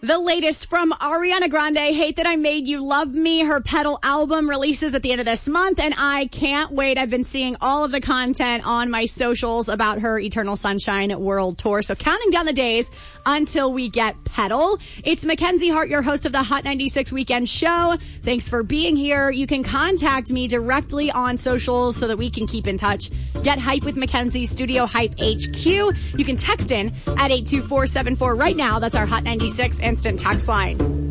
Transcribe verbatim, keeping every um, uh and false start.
The latest from Ariana Grande, Hate That I Made You Love Me. Her Petal album releases at the end of this month, and I can't wait. I've been seeing all of the content on my socials about her Eternal Sunshine World Tour. So counting down the days until we get Petal. It's Mackenzie Hart, your host of the Hot ninety-six Weekend Show. Thanks for being here. You can contact me directly on socials so that we can keep in touch. Get hype with Mackenzie, Studio Hype H Q. You can text in at eight two four seven four right now. That's our Hot ninety-six instant text line.